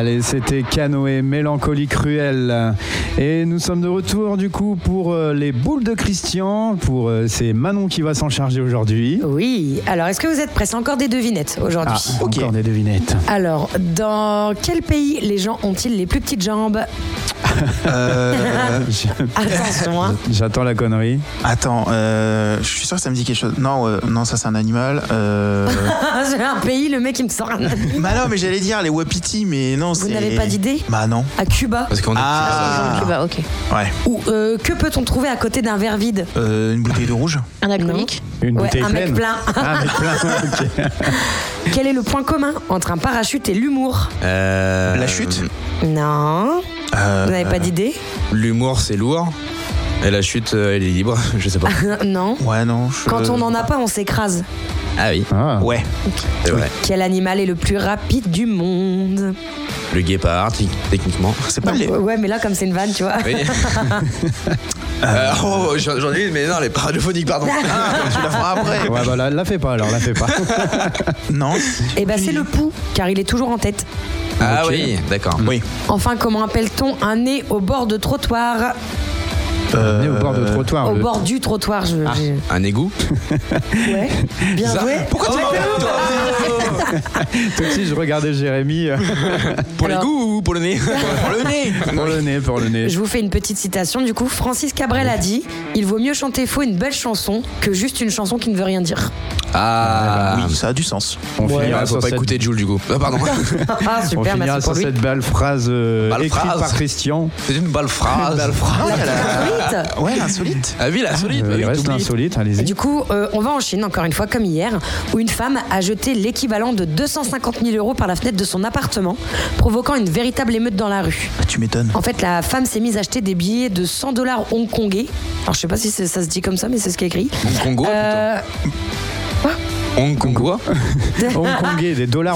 Allez, c'était Canoë, Mélancolie Cruelle. Et nous sommes de retour du coup pour les boules de Christian. C'est Manon qui va s'en charger aujourd'hui. Oui, alors est-ce que vous êtes prêts? C'est encore des devinettes aujourd'hui. Encore des devinettes. Alors, dans quel pays les gens ont-ils les plus petites jambes? Attention, hein. J'attends la connerie. Attends, je suis sûr que ça me dit quelque chose. Non, ça c'est un animal. C'est un pays, le mec il me sort un animal. Bah non, mais j'allais dire les wapitis, mais non, Vous n'avez pas d'idée? Bah non. À Cuba. Parce qu'on est Cuba, ok. Ouais. Ou que peut-on trouver à côté d'un verre vide? Une bouteille de rouge. Un alcoolique. Une bouteille un pleine. mec plein. Un mec plein, ok. Quel est le point commun entre un parachute et l'humour? La chute. Non. Vous n'avez pas d'idée? L'humour, c'est lourd. Et la chute, elle est libre. Je sais pas. Non. Ouais, non. Quand on n'en a pas, on s'écrase. Ah oui, Ah. Ouais. c'est vrai. Quel animal est le plus rapide du monde? Le guépard, techniquement. C'est pas les. Ouais, mais là, comme c'est une vanne, tu vois. Oui. J'en ai une, mais non, elle est pas radiophonique, pardon. Tu la feras après. Ouais, bah là, la fais pas alors, la fais pas. Non. Eh ben, c'est le pouls, car il est toujours en tête. Ah Ok. oui, d'accord. Oui. Enfin, comment appelle-t-on un nez au bord de trottoir? Né au bord de trottoir. Au bord du trottoir, Un égout. Ouais. Bien joué. Pourquoi tu m'embêtes, toi? Tout de suite, je regardais Jérémy. Pour les Alors- goûts ou pour le nez? Pour le nez. Pour le nez. Je vous fais une petite citation du coup. Francis Cabrel a dit: il vaut mieux chanter faux une belle chanson que juste une chanson qui ne veut rien dire. Ah, Oui, ça a du sens. On finira faut sur pas cette- écouter Jules du coup. Pardon. Ah, On super, finira merci sur pour lui. cette belle phrase Belle écrite phrase. par Christian. C'est une belle phrase. La petite insolite. Ouais, insolite. Ah oui, la solide. Il reste l'insolite, allez-y. Du coup, on va en Chine, encore une fois, comme hier, où une femme a jeté l'équivalent de 250 000 euros par la fenêtre de son appartement, provoquant une véritable émeute dans la rue. Ah, tu m'étonnes. En fait, la femme s'est mise à acheter des billets de 100 $ hongkongais. Alors, je sais pas si ça se dit comme ça, mais c'est ce qui est écrit. Hong Kongo, Euh, Hong Kongo. Hongkongais, des dollars